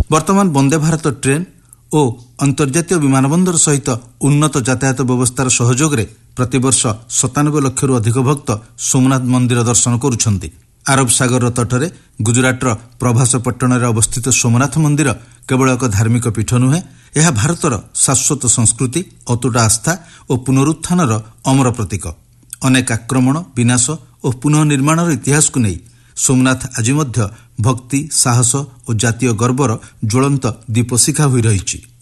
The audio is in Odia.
ବର୍ତ୍ତମାନ ବନ୍ଦେ ଭାରତ ଟ୍ରେନ୍ ଓ ଅନ୍ତର୍ଜାତୀୟ ବିମାନବନ୍ଦର ସହିତ ଉନ୍ନତ ଯାତାୟାତ ବ୍ୟବସ୍ଥାର ସହଯୋଗରେ ପ୍ରତିବର୍ଷ 97 ଲକ୍ଷରୁ ଅଧିକ ଭକ୍ତ ସୋମନାଥ ମନ୍ଦିର ଦର୍ଶନ କରୁଛନ୍ତି। ଆରବ ସାଗରର ତଟରେ ଗୁଜରାଟର ପ୍ରଭାସପଟ୍ଟଣରେ ଅବସ୍ଥିତ ସୋମନାଥ ମନ୍ଦିର କେବଳ ଏକ ଧାର୍ମିକ ପୀଠ ନୁହେଁ, ଏହା ଭାରତର ଶାଶ୍ୱତ ସଂସ୍କୃତି, ଅତୁଟ ଆସ୍ଥା ଓ ପୁନରୁତ୍ଥାନର ଅମର ପ୍ରତୀକ। ଅନେକ ଆକ୍ରମଣ, ବିନାଶ ଓ ପୁନଃ ନିର୍ମାଣର ଇତିହାସକୁ ନେଇ ସୋମନାଥ ଆଜି ମଧ୍ୟ ଭକ୍ତି, ସାହସ ଓ ଜାତୀୟ ଗର୍ବର ଜ୍ୱଳନ୍ତ ଦୀପଶିଖା ହୋଇ ରହିଛି।